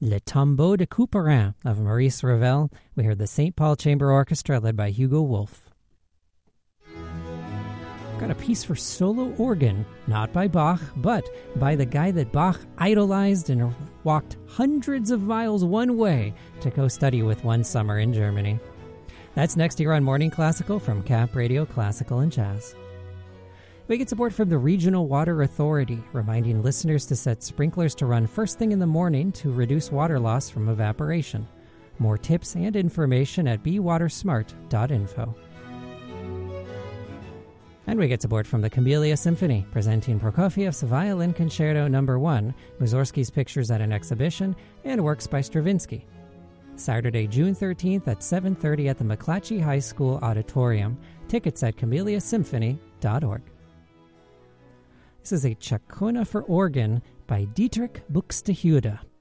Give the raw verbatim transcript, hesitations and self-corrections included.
Le Tombeau de Couperin of Maurice Ravel. We heard the Saint Paul Chamber Orchestra led by Hugo Wolf. Got a piece for solo organ, not by Bach, but by the guy that Bach idolized and walked hundreds of miles one way to go study with one summer in Germany. That's next here on Morning Classical from Cap Radio Classical and Jazz. We get support from the Regional Water Authority, reminding listeners to set sprinklers to run first thing in the morning to reduce water loss from evaporation. More tips and information at be water smart dot info. And we get support from the Camellia Symphony, presenting Prokofiev's Violin Concerto Number one, Mussorgsky's pictures at an exhibition, and works by Stravinsky. Saturday, June thirteenth at seven thirty at the McClatchy High School Auditorium. Tickets at camellia symphony dot org. This is a Chacona for organ by Dietrich Buxtehude.